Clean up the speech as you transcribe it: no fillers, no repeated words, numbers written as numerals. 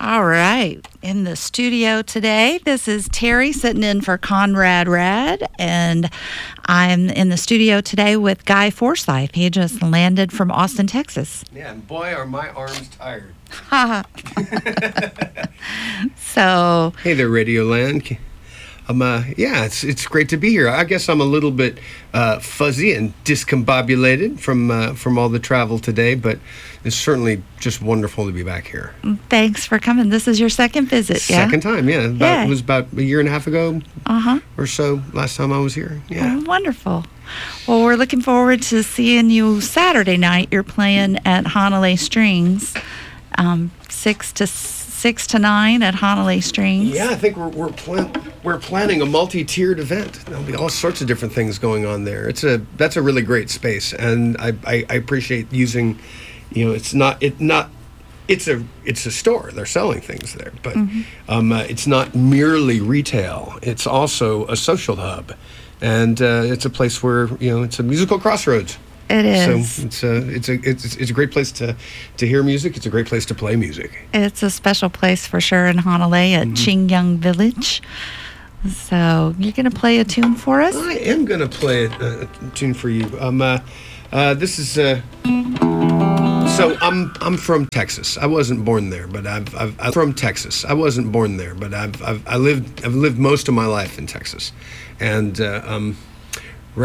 All right. In the studio today, this is Terry sitting in for Conrad Rad, and I'm in the studio today with Guy Forsyth. He just landed from Austin, Texas. Yeah, and boy, are my arms tired. So, hey there, Radioland. It's great to be here. I guess I'm a little bit fuzzy and discombobulated from all the travel today, but it's certainly just wonderful to be back here. Thanks for coming. This is your second visit, yeah? Second time, yeah. It was about a year and a half ago or so last time I was here. Yeah. Oh, wonderful. Well, we're looking forward to seeing you Saturday night. You're playing at Hanalei Strings, 6 to 9 at Hanalei Strings. Yeah, I think we're planning a multi-tiered event. There'll be all sorts of different things going on there. That's a really great space, and I appreciate using. It's a store. They're selling things there, but it's not merely retail. It's also a social hub, and it's a place where it's a musical crossroads. It is. So it's a great place to hear music. It's a great place to play music. It's a special place for sure in Hanalei at Qingyang Village. So you're going to play a tune for us? I am going to play a tune for you. This is. So I'm from Texas. I wasn't born there, but I'm from Texas. I wasn't born there, but I've lived most of my life in Texas, and